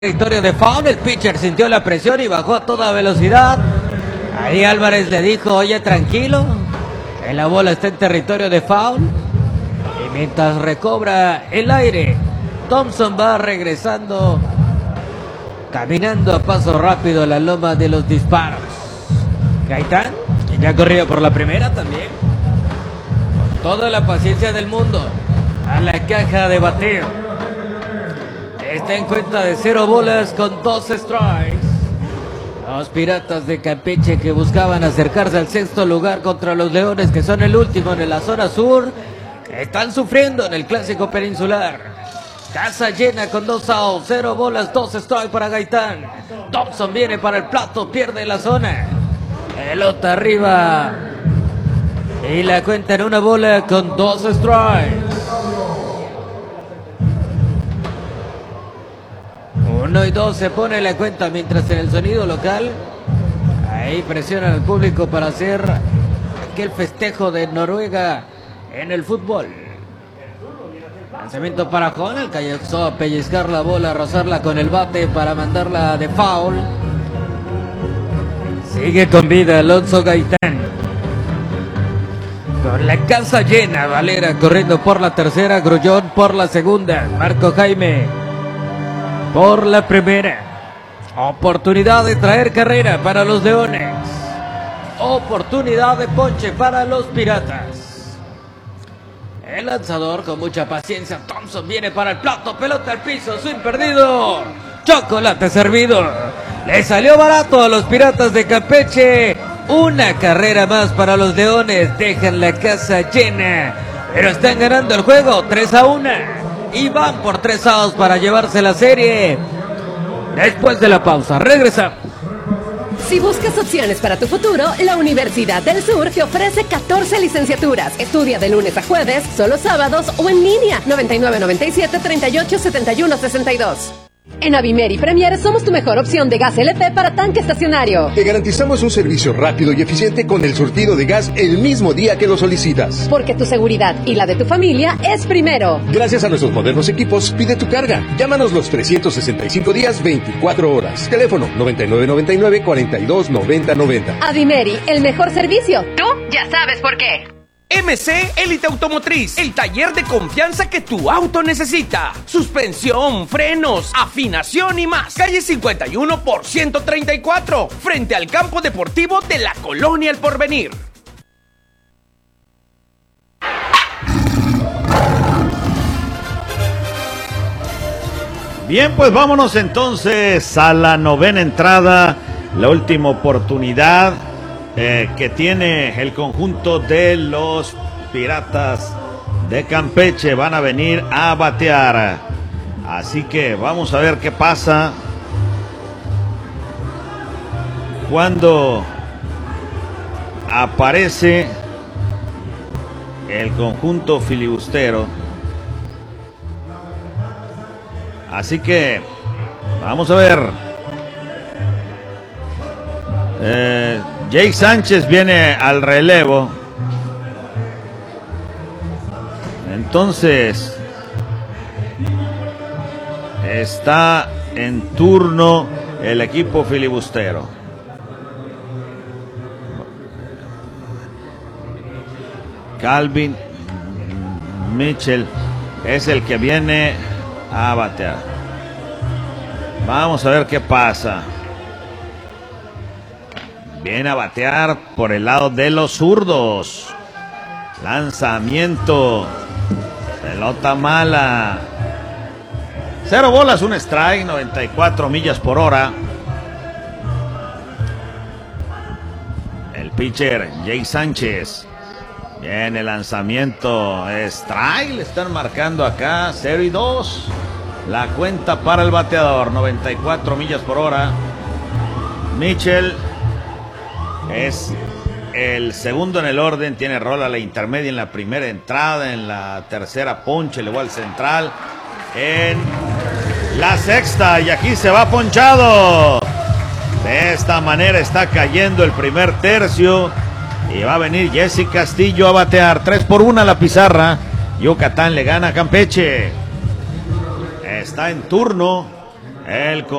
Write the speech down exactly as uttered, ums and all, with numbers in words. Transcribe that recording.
Territorio de foul, el pitcher sintió la presión y bajó a toda velocidad. Ahí Álvarez le dijo, oye, tranquilo, que la bola está en territorio de foul. Y mientras recobra el aire, Thompson va regresando, caminando a paso rápido a la loma de los disparos. Gaitán, que ya corrió por la primera también, con toda la paciencia del mundo, a la caja de bateo. Está en cuenta de cero bolas con dos strikes. Los Piratas de Campeche, que buscaban acercarse al sexto lugar contra los Leones, que son el último en la zona sur, están sufriendo en el Clásico Peninsular. Casa llena con dos outs, cero bolas, dos strikes para Gaitán. Thompson viene para el plato, pierde la zona. Pelota arriba. Y la cuenta en una bola con dos strikes. Uno y dos se pone la cuenta, mientras en el sonido local ahí presionan al público para hacer aquel festejo de Noruega en el fútbol. Lanzamiento para Jonel, que alcanzó a pellizcar la bola, a rozarla con el bate para mandarla de foul. Sigue con vida Alonso Gaitán. Con la casa llena, Valera corriendo por la tercera, Grullón por la segunda, Marco Jaime por la primera. Oportunidad de traer carrera para los Leones. Oportunidad de ponche para los Piratas. El lanzador con mucha paciencia. Thompson viene para el plato. Pelota al piso. Swing perdido. Chocolate servido. Le salió barato a los Piratas de Campeche. Una carrera más para los Leones. Dejan la casa llena, pero están ganando el juego tres a uno. Y van por tres outs para llevarse la serie. Después de la pausa, regresa. Si buscas opciones para tu futuro, la Universidad del Sur te ofrece catorce licenciaturas. Estudia de lunes a jueves, solo sábados o en línea. noventa y nueve noventa y siete treinta y ocho setenta y uno sesenta y dos. En Avimeri Premier somos tu mejor opción de gas L P para tanque estacionario. Te garantizamos un servicio rápido y eficiente con el surtido de gas el mismo día que lo solicitas. Porque tu seguridad y la de tu familia es primero. Gracias a nuestros modernos equipos, pide tu carga. Llámanos los trescientos sesenta y cinco días, veinticuatro horas. Teléfono noventa y nueve noventa y nueve cuarenta y dos noventa noventa. Avimeri, el mejor servicio. Tú ya sabes por qué. M C Élite Automotriz, el taller de confianza que tu auto necesita. Suspensión, frenos, afinación y más. Calle cincuenta y uno por ciento treinta y cuatro, frente al campo deportivo de la Colonia El Porvenir. Bien, pues vámonos entonces a la novena entrada, la última oportunidad Eh, que tiene el conjunto de los Piratas de Campeche. Van a venir a batear, así que vamos a ver qué pasa cuando aparece el conjunto filibustero. Así que vamos a ver. eh, Jake Sánchez viene al relevo. Entonces está en turno el equipo filibustero. Calvin Mitchell es el que viene a batear. Vamos a ver qué pasa. Viene a batear por el lado de los zurdos. Lanzamiento. Pelota mala. Cero bolas, un strike, noventa y cuatro millas por hora. El pitcher, Jay Sánchez. Viene el lanzamiento. Strike, le están marcando acá. cero y dos. La cuenta para el bateador, noventa y cuatro millas por hora. Mitchell es el segundo en el orden, tiene rol a la intermedia en la primera entrada, en la tercera ponche, le va al central, en la sexta, y aquí se va ponchado. De esta manera está cayendo el primer tercio y va a venir Jesse Castillo a batear. Tres por una la pizarra. Yucatán le gana a Campeche. Está en turno El